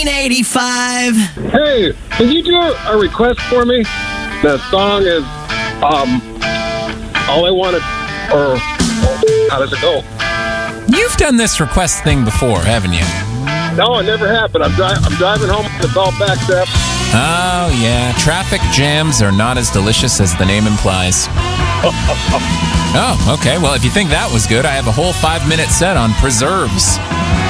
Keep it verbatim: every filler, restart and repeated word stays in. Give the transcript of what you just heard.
nineteen eighty-five. Hey, can you do a request for me? The song is, um, All I Wanted, or, oh, how does it go? You've done this request thing before, haven't you? No, it never happened. I'm, dri- I'm driving home, it's all backed up. Oh, yeah. Traffic jams are not as delicious as the name implies. Oh, okay. Well, if you think that was good, I have a whole five-minute set on preserves.